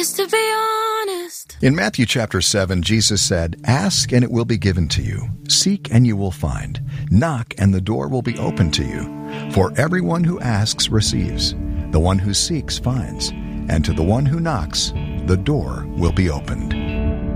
is to be honest. In Matthew chapter 7, Jesus said, "Ask and it will be given to you. Seek and you will find. Knock and the door will be opened to you. For everyone who asks receives. The one who seeks finds. And to the one who knocks, the door will be opened."